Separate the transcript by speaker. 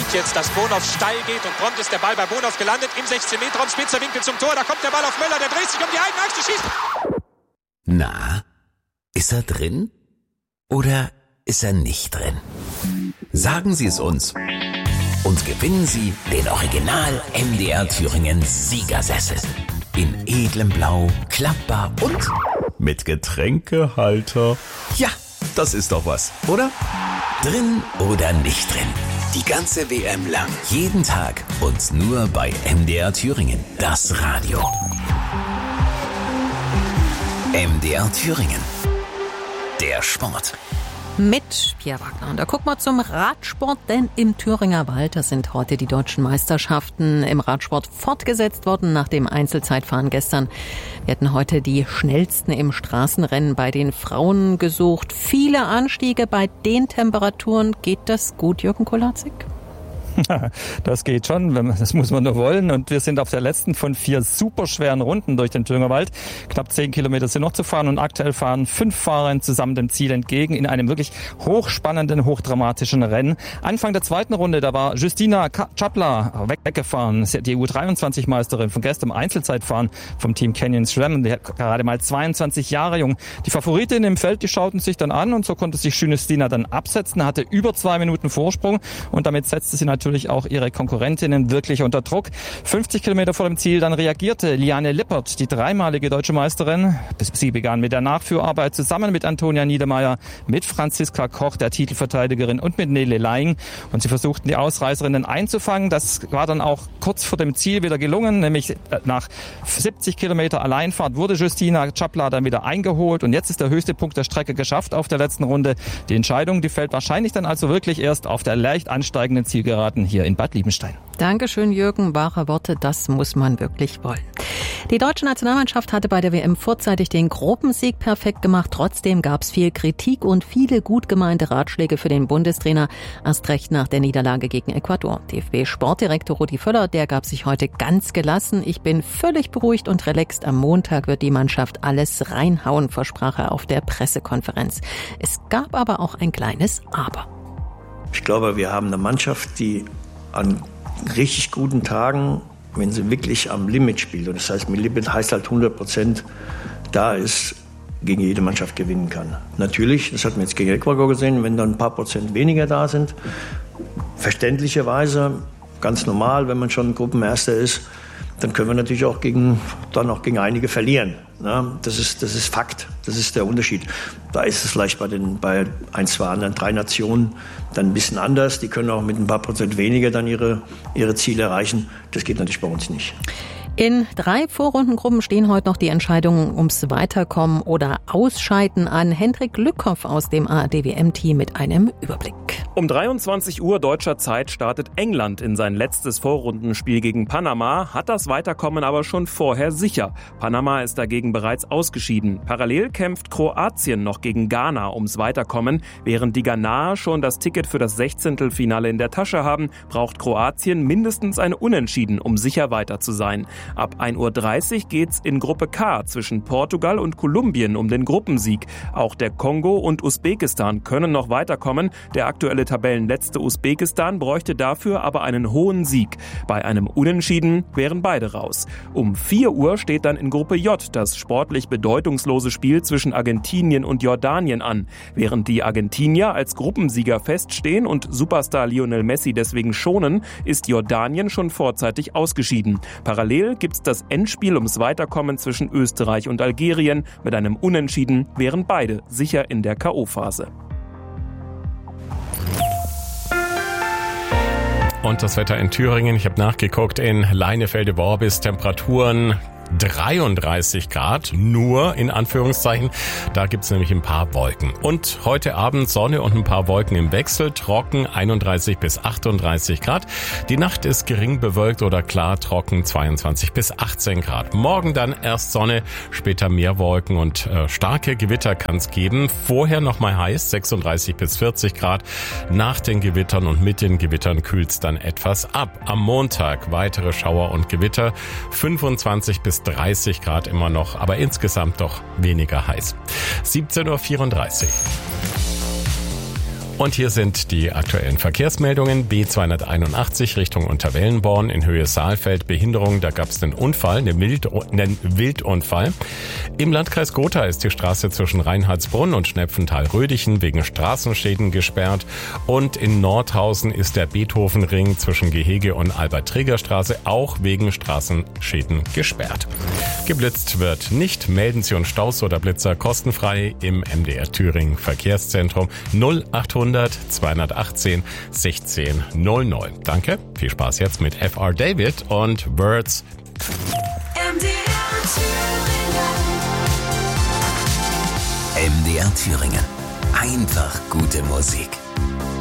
Speaker 1: sieht jetzt, dass Bonhoff steil geht und prompt ist der Ball bei Bonhoff gelandet im 16-Meter-Raum, spitzer Winkel zum Tor, da kommt der Ball auf Möller, der dreht sich um die eigene Achse, schießt.
Speaker 2: Na, ist er drin oder ist er nicht drin? Sagen Sie es uns und gewinnen Sie den Original MDR Thüringen Siegersessel. In edlem Blau, klappbar und mit Getränkehalter. Ja, das ist doch was, oder? Drin oder nicht drin? Die ganze WM lang, jeden Tag und nur bei MDR Thüringen, das Radio. MDR Thüringen, der Sport.
Speaker 3: Mit Pierre Wagner. Und da gucken wir zum Radsport, denn im Thüringer Wald, da sind heute die deutschen Meisterschaften im Radsport fortgesetzt worden nach dem Einzelzeitfahren gestern. Wir hatten heute die schnellsten im Straßenrennen bei den Frauen gesucht. Viele Anstiege bei den Temperaturen. Geht das gut, Jürgen Kolatzig?
Speaker 4: Das geht schon, das muss man nur wollen. Und wir sind auf der letzten von 4 superschweren Runden durch den Thüringer Wald. Knapp 10 Kilometer sind noch zu fahren und aktuell fahren 5 Fahrer zusammen dem Ziel entgegen in einem wirklich hochspannenden, hochdramatischen Rennen. Anfang der zweiten Runde, da war Justina Chapla weggefahren, die U23-Meisterin von gestern im Einzelzeitfahren vom Team Canyon SRAM. Die hat gerade mal 22 Jahre jung. Die Favoritin im Feld, die schauten sich dann an und so konnte sich Justina dann absetzen, hatte über 2 Minuten Vorsprung und damit setzte sie natürlich auch ihre Konkurrentinnen wirklich unter Druck. 50 Kilometer vor dem Ziel, dann reagierte Liane Lippert, die dreimalige deutsche Meisterin. Sie begann mit der Nachführarbeit zusammen mit Antonia Niedermeyer, mit Franziska Koch, der Titelverteidigerin, und mit Nele Laing. Und sie versuchten, die Ausreißerinnen einzufangen. Das war dann auch kurz vor dem Ziel wieder gelungen, nämlich nach 70 Kilometer Alleinfahrt wurde Justina Chapla dann wieder eingeholt. Und jetzt ist der höchste Punkt der Strecke geschafft auf der letzten Runde. Die Entscheidung, die fällt wahrscheinlich dann also wirklich erst auf der leicht ansteigenden Zielgeraden hier in Bad Liebenstein.
Speaker 3: Dankeschön, Jürgen. Wahre Worte, das muss man wirklich wollen. Die deutsche Nationalmannschaft hatte bei der WM vorzeitig den Gruppensieg perfekt gemacht. Trotzdem gab es viel Kritik und viele gut gemeinte Ratschläge für den Bundestrainer. Erst recht nach der Niederlage gegen Ecuador. DFB-Sportdirektor Rudi Völler, der gab sich heute ganz gelassen. Ich bin völlig beruhigt und relaxed. Am Montag wird die Mannschaft alles reinhauen, versprach er auf der Pressekonferenz. Es gab aber auch ein kleines Aber.
Speaker 5: Ich glaube, wir haben eine Mannschaft, die an richtig guten Tagen, wenn sie wirklich am Limit spielt, und das heißt, mit Limit heißt halt 100% da ist, gegen jede Mannschaft gewinnen kann. Natürlich, das hat man jetzt gegen Ecuador gesehen, wenn dann ein paar Prozent weniger da sind, verständlicherweise, ganz normal, wenn man schon Gruppenerster ist, dann können wir natürlich auch gegen einige verlieren. Ja, das ist Fakt, das ist der Unterschied. Da ist es vielleicht bei 1, 2 anderen 3 Nationen dann ein bisschen anders. Die können auch mit ein paar Prozent weniger dann ihre Ziele erreichen. Das geht natürlich bei uns nicht.
Speaker 3: In 3 Vorrundengruppen stehen heute noch die Entscheidungen ums Weiterkommen oder Ausscheiden an. Hendrik Lückhoff aus dem ARD-WM-Team mit einem Überblick.
Speaker 6: Um 23 Uhr deutscher Zeit startet England in sein letztes Vorrundenspiel gegen Panama, hat das Weiterkommen aber schon vorher sicher. Panama ist dagegen bereits ausgeschieden. Parallel kämpft Kroatien noch gegen Ghana ums Weiterkommen. Während die Ghanaer schon das Ticket für das 16. Finale in der Tasche haben, braucht Kroatien mindestens ein Unentschieden, um sicher weiter zu sein. Ab 1:30 Uhr geht's in Gruppe K zwischen Portugal und Kolumbien um den Gruppensieg. Auch der Kongo und Usbekistan können noch weiterkommen. Der aktuelle Tabellenletzte Usbekistan bräuchte dafür aber einen hohen Sieg. Bei einem Unentschieden wären beide raus. Um 4 Uhr steht dann in Gruppe J das sportlich bedeutungslose Spiel zwischen Argentinien und Jordanien an. Während die Argentinier als Gruppensieger feststehen und Superstar Lionel Messi deswegen schonen, ist Jordanien schon vorzeitig ausgeschieden. Parallel gibt's das Endspiel ums Weiterkommen zwischen Österreich und Algerien. Mit einem Unentschieden wären beide sicher in der K.O.-Phase.
Speaker 7: Und das Wetter in Thüringen, ich habe nachgeguckt, in Leinefelde-Worbis Temperaturen 33 Grad, nur in Anführungszeichen. Da gibt's nämlich ein paar Wolken. Und heute Abend Sonne und ein paar Wolken im Wechsel, trocken 31 bis 38 Grad. Die Nacht ist gering bewölkt oder klar trocken 22 bis 18 Grad. Morgen dann erst Sonne, später mehr Wolken und starke Gewitter kann's geben. Vorher noch mal heiß, 36 bis 40 Grad. Nach den Gewittern und mit den Gewittern kühlt's dann etwas ab. Am Montag weitere Schauer und Gewitter, 25 bis 30 Grad immer noch, aber insgesamt doch weniger heiß. 17:34 Uhr. Und hier sind die aktuellen Verkehrsmeldungen. B281 Richtung Unterwellenborn in Höhe Saalfeld. Behinderung, da gab es einen Unfall, einen Wildunfall. Im Landkreis Gotha ist die Straße zwischen Reinhardsbrunn und Schnepfenthal-Rödichen wegen Straßenschäden gesperrt. Und in Nordhausen ist der Beethovenring zwischen Gehege und Albert-Träger-Straße auch wegen Straßenschäden gesperrt. Geblitzt wird nicht. Melden Sie uns Staus oder Blitzer kostenfrei im MDR Thüringen Verkehrszentrum 0800 218 16 00. Danke, viel Spaß jetzt mit F.R. David und Words.
Speaker 2: MDR Thüringen. Einfach gute Musik.